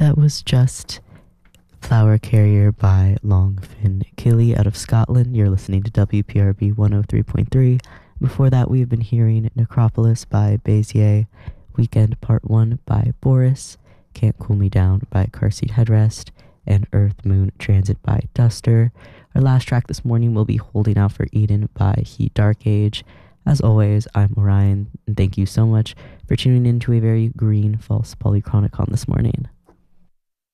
That was just Flower Carrier by Longfin Killy out of Scotland. You're listening to WPRB 103.3. Before that, we've been hearing Necropolis by Bézier, Weekend Part 1 by Boris, Can't Cool Me Down by Car Seat Headrest, and Earth Moon Transit by Duster. Our last track this morning will be Holding Out for Eden by Heat Dark Age. As always, I'm Orion, and thank you so much for tuning in to a very green False Polychronicon this morning.